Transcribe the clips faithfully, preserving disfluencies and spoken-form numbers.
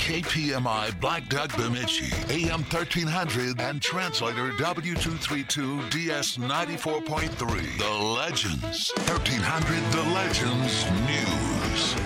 K P M I Black Duck Bemidji, A M thirteen hundred, and translator W two thirty-two D S ninety-four point three. The Legends. thirteen hundred The Legends News.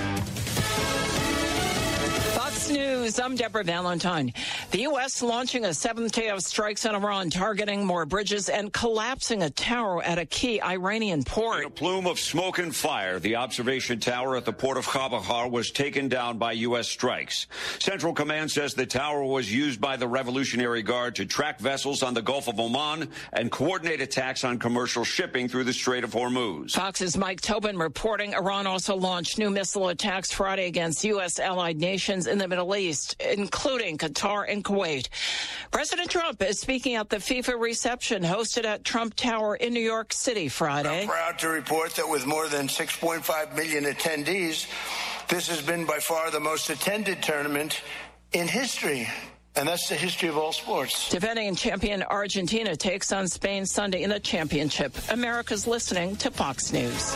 Fox News, I'm Deborah Valentine. The U S launching a seventh day of strikes on Iran, targeting more bridges and collapsing a tower at a key Iranian port. In a plume of smoke and fire, the observation tower at the port of Chabahar was taken down by U S strikes. Central Command says the tower was used by the Revolutionary Guard to track vessels on the Gulf of Oman and coordinate attacks on commercial shipping through the Strait of Hormuz. Fox's Mike Tobin reporting Iran also launched new missile attacks Friday against U S allied nations in the Middle East, including Qatar and Kuwait. President Trump is speaking at the FIFA reception hosted at Trump Tower in New York City Friday. I'm proud to report that with more than six point five million attendees, this has been by far the most attended tournament in history. And that's the history of all sports. Defending champion Argentina takes on Spain Sunday in the championship. America's listening to Fox News.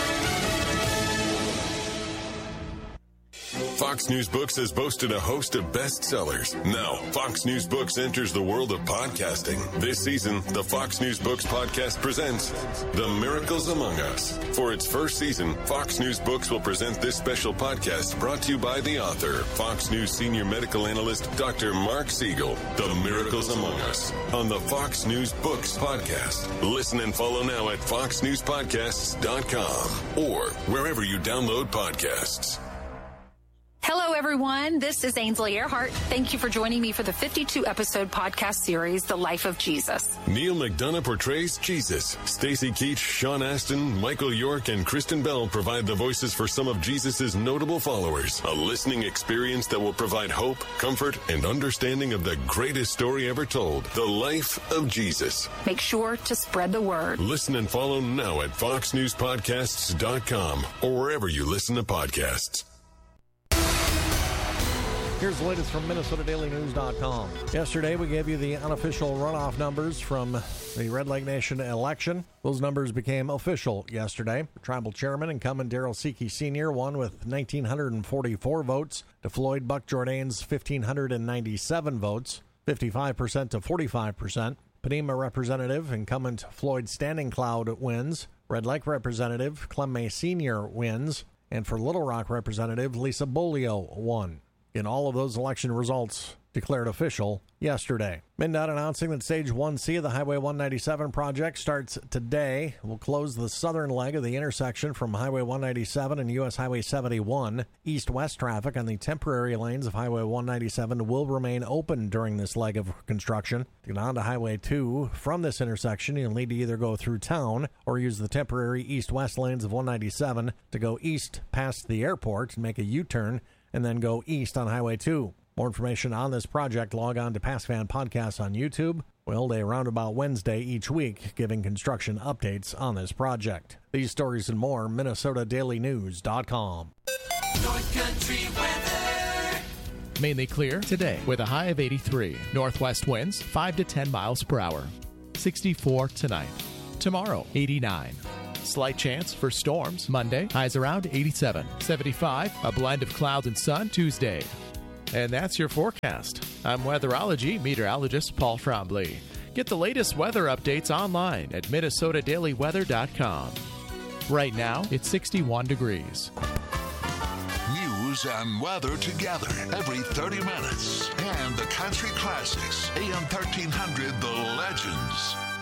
Fox News Books has boasted a host of bestsellers. Now, Fox News Books enters the world of podcasting. This season, the Fox News Books podcast presents The Miracles Among Us. For its first season, Fox News Books will present this special podcast brought to you by the author, Fox News senior medical analyst, Doctor Mark Siegel. The Miracles Among Us on the Fox News Books podcast. Listen and follow now at fox news podcasts dot com or wherever you download podcasts. Hello, everyone. This is Ainsley Earhart. Thank you for joining me for the fifty-two episode podcast series, The Life of Jesus. Neil McDonough portrays Jesus. Stacey Keach, Sean Astin, Michael York, and Kristen Bell provide the voices for some of Jesus' notable followers. A listening experience that will provide hope, comfort, and understanding of the greatest story ever told, The Life of Jesus. Make sure to spread the word. Listen and follow now at fox news podcasts dot com or wherever you listen to podcasts. Here's the latest from Minnesota Daily News dot com. Yesterday, we gave you the unofficial runoff numbers from the Red Lake Nation election. Those numbers became official yesterday. Tribal Chairman incumbent Darrell Seekey Senior won with one thousand nine hundred forty-four votes to Floyd Buck Jourdain's one thousand five hundred ninety-seven votes, fifty-five percent to forty-five percent. Panema Representative incumbent Floyd Standing Cloud wins. Red Lake Representative Clem May Senior wins. And for Little Rock Representative Lisa Bolio won. In all of those election results declared official yesterday. MnDOT announcing that Stage one C of the Highway one ninety-seven project starts today. Will close the southern leg of the intersection from Highway one ninety-seven and U S Highway seventy-one. East-west traffic on the temporary lanes of Highway one ninety-seven will remain open during this leg of construction. To get onto Highway two from this intersection, you'll need to either go through town or use the temporary east-west lanes of one ninety-seven to go east past the airport and make a U-turn and then go east on Highway two. More information on this project, log on to PassFan Podcasts on YouTube. We hold a roundabout Wednesday each week, giving construction updates on this project. These stories and more, Minnesota Daily News dot com. North Country weather. Mainly clear today with a high of eighty-three. Northwest winds five to ten miles per hour. sixty-four tonight. Tomorrow, eighty-nine. Slight chance for storms Monday, highs around eighty-seven. seventy-five, a blend of clouds and sun Tuesday. And that's your forecast. I'm weatherology meteorologist Paul Frombley. Get the latest weather updates online at minnesota daily weather dot com. Right now, it's sixty-one degrees. News and weather together every thirty minutes. And the country classics, A M thirteen hundred, The Legends.